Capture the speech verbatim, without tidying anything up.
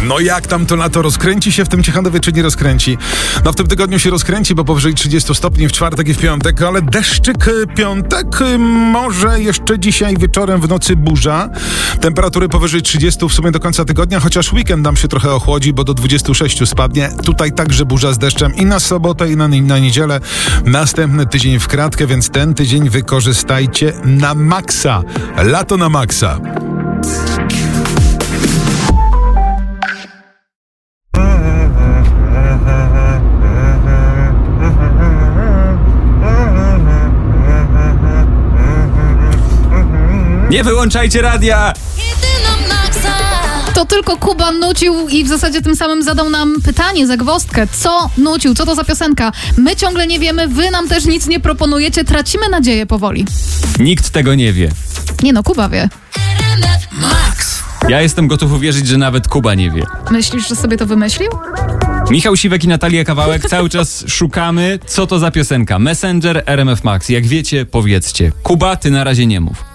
No jak tam to lato? Rozkręci się w tym Ciechanowie, czy nie rozkręci? No w tym tygodniu się rozkręci, bo powyżej trzydziestu stopni w czwartek i w piątek, ale deszczyk piątek, może jeszcze dzisiaj wieczorem w nocy burza. Temperatury powyżej trzydziestu w sumie do końca tygodnia, chociaż weekend nam się trochę ochłodzi, bo do dwudziestu sześciu spadnie. Tutaj także burza z deszczem i na sobotę, i na, na niedzielę. Następny tydzień w kratkę, więc ten tydzień wykorzystajcie na maksa. Lato na maksa. Nie wyłączajcie radia! To tylko Kuba nucił i w zasadzie tym samym zadał nam pytanie, zagwozdkę. Co nucił? Co to za piosenka? My ciągle nie wiemy, wy nam też nic nie proponujecie. Tracimy nadzieję powoli. Nikt tego nie wie. Nie no, Kuba wie. Ja jestem gotów uwierzyć, że nawet Kuba nie wie. Myślisz, że sobie to wymyślił? Michał Siwek i Natalia Kawałek, cały czas szukamy, co to za piosenka. Messenger, R M F Max. Jak wiecie, powiedzcie. Kuba, ty na razie nie mów.